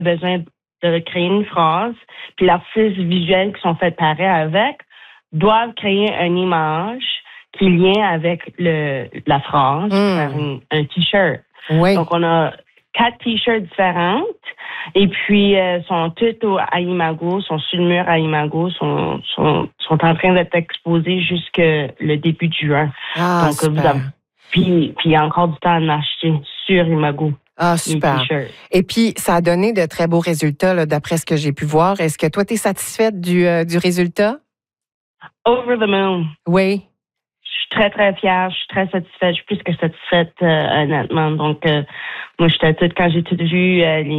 besoin de créer une phrase, puis l'artiste visuel qui sont faits pareil avec doivent créer une image qui est liée avec la phrase pour faire un T-shirt. Oui. Donc, on a 4 T-shirts différentes et puis sont toutes à Imago, sont sur le mur à Imago, sont en train d'être exposés jusqu'au le début de juin. Ah, donc, super. Puis il y a encore du temps à en acheter sur Imago. Ah, super. Et puis, ça a donné de très beaux résultats, là, d'après ce que j'ai pu voir. Est-ce que toi, tu es satisfaite du résultat? Over the moon. Oui. Je suis très, très fière. Je suis très satisfaite. Je suis plus que satisfaite, honnêtement. Donc, moi, quand j'ai tout vu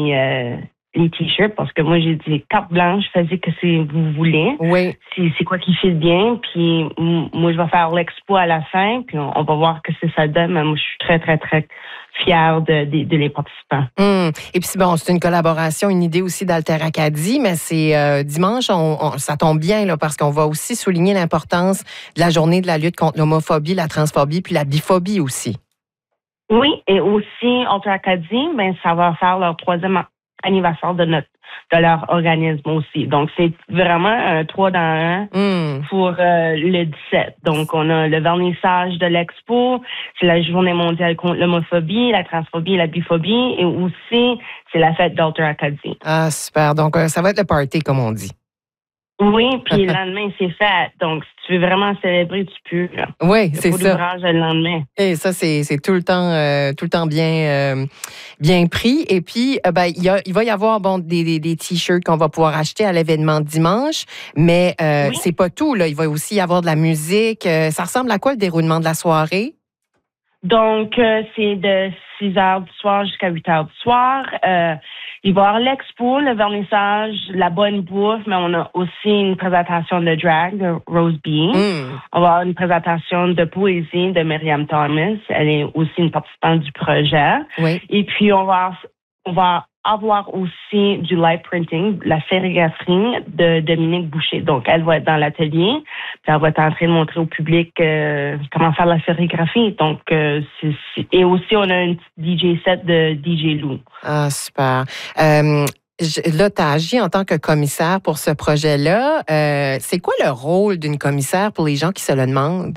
les T-shirts, parce que moi, j'ai dit carte blanche, faites que vous voulez. Oui. C'est quoi qui fait bien. Puis, moi, je vais faire l'expo à la fin, puis on va voir que ça donne. Mais moi, je suis très, très, très fière de les participants. Et puis, bon, c'est une collaboration, une idée aussi d'Alter Acadie, mais c'est dimanche, ça tombe bien, là, parce qu'on va aussi souligner l'importance de la journée de la lutte contre l'homophobie, la transphobie, puis la biphobie aussi. Oui, et aussi, Alter Acadie, ça va faire leur 3e anniversaire de leur organisme aussi. Donc, c'est vraiment un 3 dans 1 pour le 17. Donc, on a le vernissage de l'expo, c'est la journée mondiale contre l'homophobie, la transphobie et la biphobie, et aussi, c'est la fête d'Alter Acadie. Ah, super. Donc, ça va être le party, comme on dit. Oui, puis le lendemain, c'est fait. Donc, si tu veux vraiment célébrer, tu peux. Là. Oui, c'est ça. Il y a pas d'ouvrage le lendemain. Et ça, c'est tout le temps bien pris. Et puis, il va y avoir des T-shirts qu'on va pouvoir acheter à l'événement dimanche, mais c'est pas tout. Là. Il va aussi y avoir de la musique. Ça ressemble à quoi le déroulement de la soirée? Donc, c'est de 6 heures du soir jusqu'à 8 heures du soir. Il va y avoir l'expo, le vernissage, la bonne bouffe, mais on a aussi une présentation de drag, de Rose B. On va avoir une présentation de poésie de Myriam Thomas. Elle est aussi une participante du projet. Oui. Et puis, on va avoir aussi du live printing, la sérigraphie de Dominique Boucher. Donc, elle va être dans l'atelier, puis elle va être en train de montrer au public comment faire la sérigraphie. Donc, et aussi, on a un DJ set de DJ Lou. Ah, super. Là, tu as agi en tant que commissaire pour ce projet-là. C'est quoi le rôle d'une commissaire pour les gens qui se le demandent?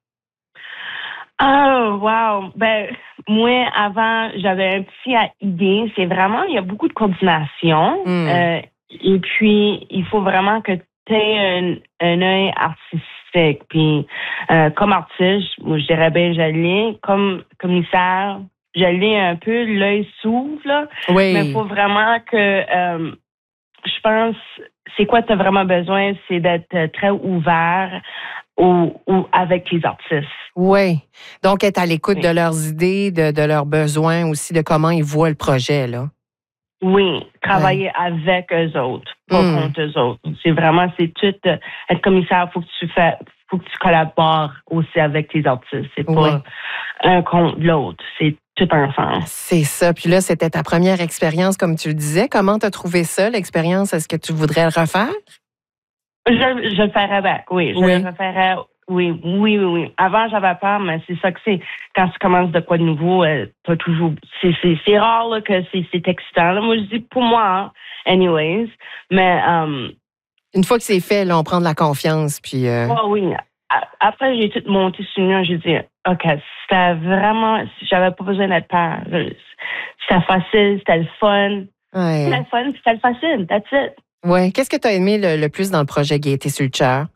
Oh, wow. Moi, avant, j'avais un petit idée. C'est vraiment, il y a beaucoup de coordination. Et puis, il faut vraiment que tu aies un œil artistique. Puis, comme artiste, moi, je dirais bien, j'allais. Comme commissaire, j'allais un peu, l'œil s'ouvre, là. Oui. Mais il faut vraiment que, je pense, c'est quoi tu as vraiment besoin, c'est d'être très ouvert ou avec les artistes. Oui. Donc, être à l'écoute de leurs idées, de leurs besoins aussi, de comment ils voient le projet, là. Oui, travailler avec eux autres, pas contre eux autres. C'est tout. Être commissaire, faut que tu collabores aussi avec tes artistes. C'est pas un contre l'autre. C'est tout ensemble. C'est ça. Puis là, c'était ta première expérience, comme tu le disais. Comment tu as trouvé ça, l'expérience? Est-ce que tu voudrais le refaire? Je le ferais avec, oui. Je le referais. Oui. Avant, j'avais peur, mais c'est ça que c'est. Quand tu commences de quoi de nouveau, t'as toujours. C'est rare là, que c'est excitant. Là. Moi, je dis pour moi, hein, anyways. Mais une fois que c'est fait, là, on prend de la confiance. Puis. Oui. Après, j'ai tout monté sur le mur. J'ai dit, OK, c'était vraiment. J'avais pas besoin d'être peur. C'était facile, c'était le fun. Ouais. C'était le fun, c'était le facile. That's it. Oui. Qu'est-ce que tu as aimé le plus dans le projet Gaieté sur le chair?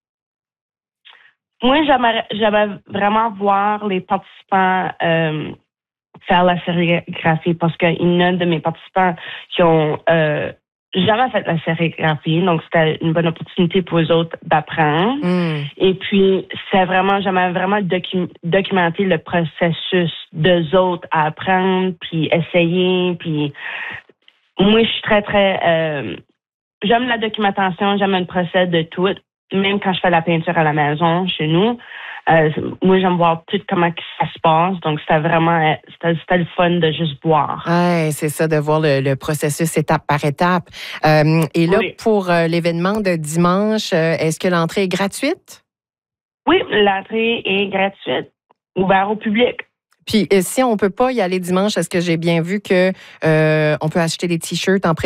Moi, j'aimerais vraiment voir les participants faire la sérigraphie parce qu'il y en a de mes participants qui ont jamais fait la sérigraphie, donc c'était une bonne opportunité pour eux autres d'apprendre. Et puis, j'aimerais vraiment documenter le processus d'eux autres à apprendre, puis essayer, puis moi, je suis très, très... j'aime la documentation, j'aime le procès de tout. Même quand je fais la peinture à la maison, chez nous, moi, j'aime voir tout comment ça se passe. Donc, c'était le fun de juste voir. Oui, c'est ça, de voir le processus étape par étape. Et là, pour l'événement de dimanche, est-ce que l'entrée est gratuite? Oui, l'entrée est gratuite, ouverte au public. Puis, si on ne peut pas y aller dimanche, est-ce que j'ai bien vu que on peut acheter des T-shirts en